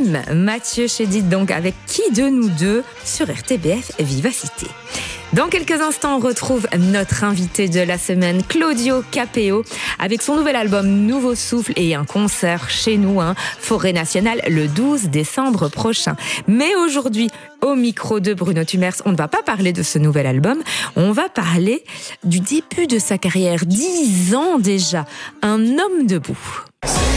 lui-même, Mathieu Chédid, donc avec Qui de nous deux sur RTBF Vivacité. Dans quelques instants, on retrouve notre invité de la semaine, Claudio Capéo, avec son nouvel album Nouveau Souffle et un concert chez nous, Forêt Nationale, le 12 décembre prochain. Mais aujourd'hui, au micro de Bruno Tumers, on ne va pas parler de ce nouvel album, on va parler du début de sa carrière, 10 ans déjà, un homme debout.